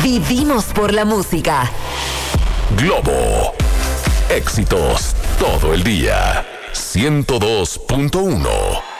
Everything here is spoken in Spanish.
Vivimos por la música. Globo. Éxitos todo el día. 102.1.